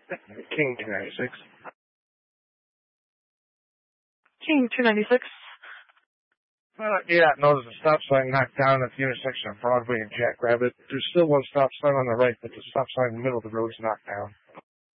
King 296. King 296. Yeah, no, there's a stop sign knocked down at the intersection of Broadway and Jackrabbit. There's still one stop sign on the right, but the stop sign in the middle of the road is knocked down.